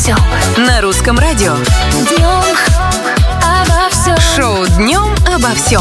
всем. На русском радио. Днем обо всем. Шоу «Днем обо всем».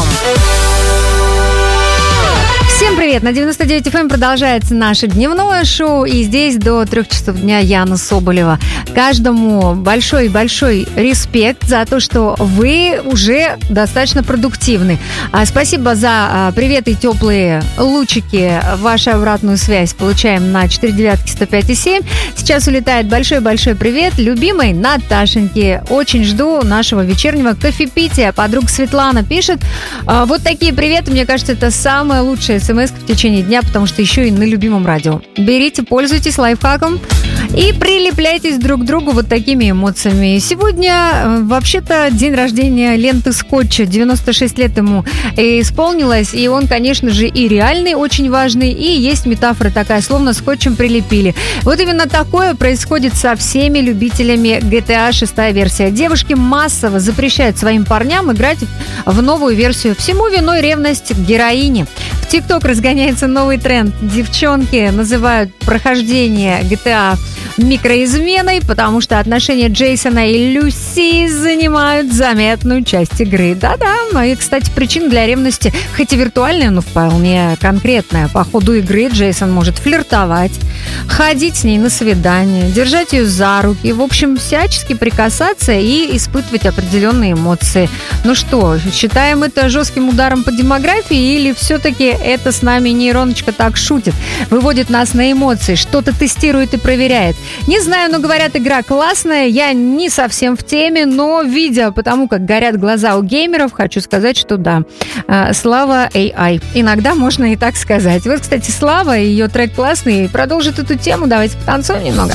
Всем привет! На 99 FM продолжается наше дневное шоу, и здесь до 3 часов дня Яна Соболева. Каждому большой-большой респект за то, что вы уже достаточно продуктивны. Спасибо за приветы и теплые лучики. Вашу обратную связь получаем на 495,7. Сейчас улетает большой-большой привет любимой Наташеньке. Очень жду нашего вечернего кофепития. Подруга Светлана пишет: вот такие приветы, мне кажется, это самое лучшее смс в течение дня, потому что еще и на любимом радио. Берите, пользуйтесь лайфхаком и прилепляйтесь друг к другу вот такими эмоциями. Сегодня, вообще-то, день рождения ленты скотча. 96 лет ему исполнилось, и он, конечно же, и реальный, очень важный, и есть метафора такая, словно скотчем прилепили. Вот именно такое происходит со всеми любителями GTA 6 версия. Девушки массово запрещают своим парням играть в новую версию. Всему виной ревность к героине. В ТикТок разгоняется новый тренд. Девчонки называют прохождение GTA микроизменой, потому что отношения Джейсона и Люси занимают заметную часть игры. Да-да, и, кстати, причина для ревности, хоть и виртуальная, но вполне конкретная. По ходу игры Джейсон может флиртовать, ходить с ней на свидание, держать ее за руки, в общем, всячески прикасаться и испытывать определенные эмоции. Ну что, считаем это жестким ударом по демографии, или все-таки это с нами нейроночка так шутит, выводит нас на эмоции, что-то тестирует и проверяет? Не знаю, но говорят, игра классная, я не совсем в теме, но видя потому, как горят глаза у геймеров, хочу сказать, что да, слава AI. Иногда можно и так сказать. Вот, кстати, Слава, ее трек классный, продолжит эту тему, давайте потанцуем немного.